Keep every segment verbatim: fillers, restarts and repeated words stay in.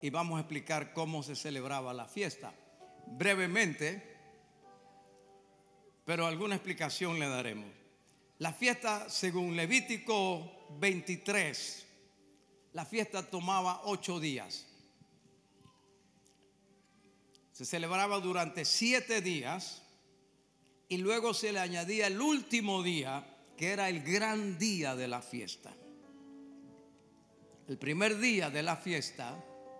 y vamos a explicar cómo se celebraba la fiesta. Brevemente, pero alguna explicación le daremos. La fiesta, según Levítico veintitrés, la fiesta tomaba ocho días. Se celebraba durante siete días y luego se le añadía el último día, que era el gran día de la fiesta. El primer día de la fiesta,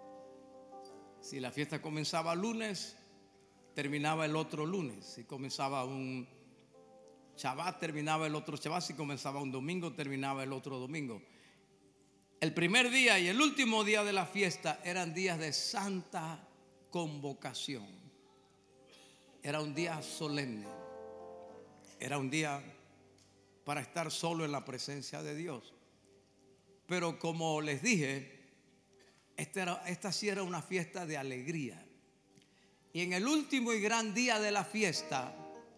si la fiesta comenzaba lunes, terminaba el otro lunes. Si comenzaba un Shabbat, terminaba el otro Shabbat. Si comenzaba un domingo, terminaba el otro domingo. El primer día y el último día de la fiesta eran días de santa convocación. Era un día solemne. Era un día para estar solo en la presencia de Dios. Pero como les dije, esta, era, esta sí era una fiesta de alegría. Y en el último y gran día de la fiesta,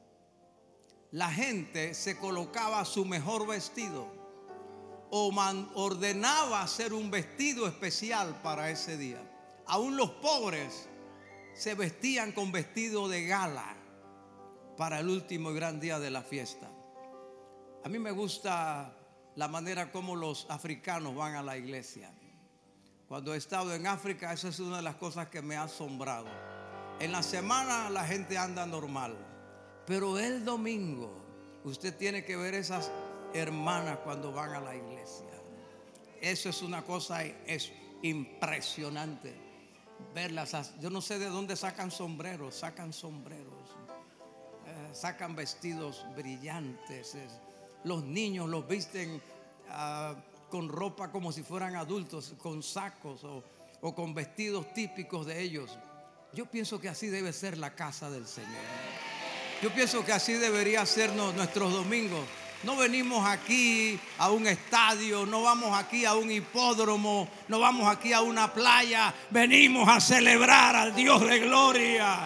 la gente se colocaba su mejor vestido o man, ordenaba hacer un vestido especial para ese día. Aún los pobres se vestían con vestido de gala para el último y gran día de la fiesta. A mí me gusta la manera como los africanos van a la iglesia. Cuando he estado en África, esa es una de las cosas que me ha asombrado. En la semana la gente anda normal, pero el domingo usted tiene que ver esas hermanas cuando van a la iglesia. Eso es una cosa es impresionante verlas. Yo no sé de dónde sacan sombreros, sacan sombreros, eh, sacan vestidos brillantes. Los niños los visten uh, con ropa como si fueran adultos, con sacos o, o con vestidos típicos de ellos. Yo pienso que así debe ser la casa del Señor. Yo pienso que así debería ser nuestros domingos. No venimos aquí a un estadio, no vamos aquí a un hipódromo, no vamos aquí a una playa. Venimos a celebrar al Dios de gloria.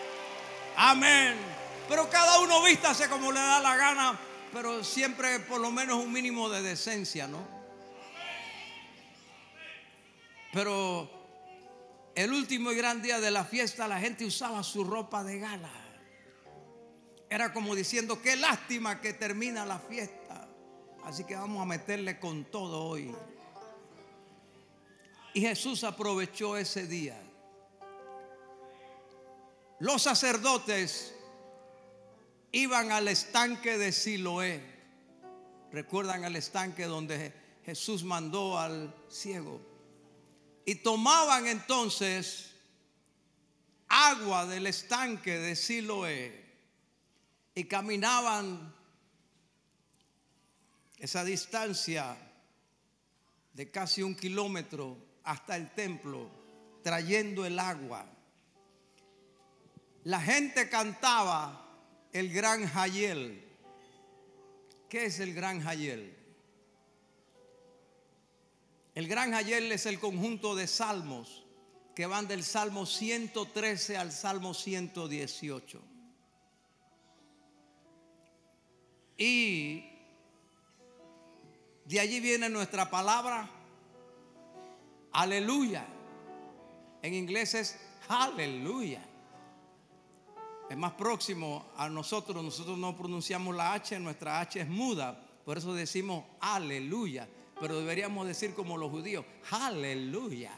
Amén. Pero cada uno vístase como le da la gana, pero siempre por lo menos un mínimo de decencia, ¿no? Pero el último y gran día de la fiesta, la gente usaba su ropa de gala. Era como diciendo: qué lástima que termina la fiesta, así que vamos a meterle con todo hoy. Y Jesús aprovechó ese día. Los sacerdotes iban al estanque de Siloé. ¿Recuerdan el estanque donde Jesús mandó al ciego? Y tomaban entonces agua del estanque de Siloé y caminaban esa distancia de casi un kilómetro hasta el templo trayendo el agua. La gente cantaba el gran Hayel. ¿Qué es el gran Hayel? El gran Hayel es el conjunto de salmos que van del Salmo ciento trece al Salmo ciento dieciocho. Y de allí viene nuestra palabra aleluya. En inglés es aleluya. Es más próximo a nosotros. Nosotros no pronunciamos la H, nuestra H es muda, por eso decimos aleluya. Pero deberíamos decir como los judíos, aleluya.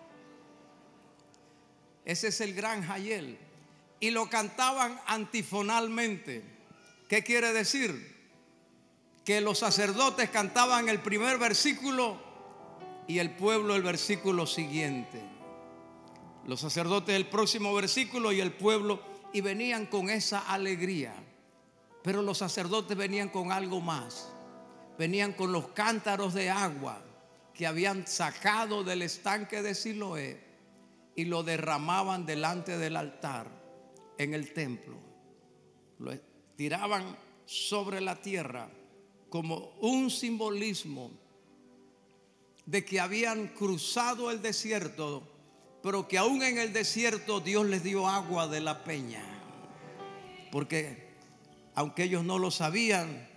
Ese es el gran Hayel. Y lo cantaban antifonalmente. ¿Qué quiere decir? Que los sacerdotes cantaban el primer versículo y el pueblo el versículo siguiente. Los sacerdotes el próximo versículo y el pueblo, y venían con esa alegría. Pero los sacerdotes venían con algo más. Venían con los cántaros de agua que habían sacado del estanque de Siloé y lo derramaban delante del altar en el templo. Lo tiraban sobre la tierra como un simbolismo de que habían cruzado el desierto, pero que aún en el desierto Dios les dio agua de la peña. Porque aunque ellos no lo sabían,